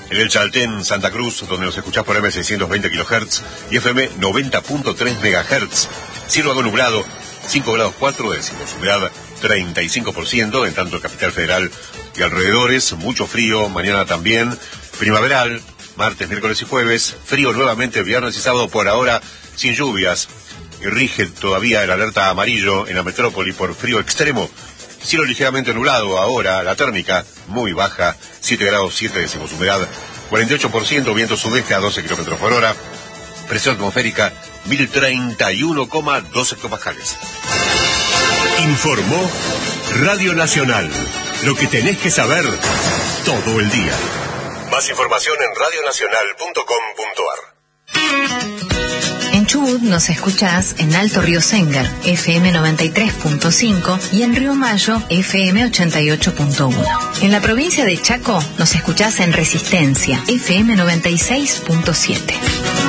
En el Chaltén, Santa Cruz, donde nos escuchás por M620 kHz y FM 90.3 MHz. Cielo algo nublado, 5 grados 4 décimos, humedad 35%, en tanto Capital Federal y alrededores, mucho frío, mañana también, primaveral, martes, miércoles y jueves, frío nuevamente viernes y sábado, por ahora sin lluvias, y rige todavía el alerta amarillo en la metrópoli por frío extremo. Cielo ligeramente nublado ahora, la térmica muy baja, 7 grados 7 décimos, humedad 48%, viento sudeste a 12 kilómetros por hora, presión atmosférica 1031,12 hectopascales. Informó Radio Nacional, lo que tenés que saber todo el día. Más información en radionacional.com.ar. En Chubut nos escuchás en Alto Río Sengar, FM 93.5 y en Río Mayo, FM 88.1. En la provincia de Chaco nos escuchás en Resistencia, FM 96.7.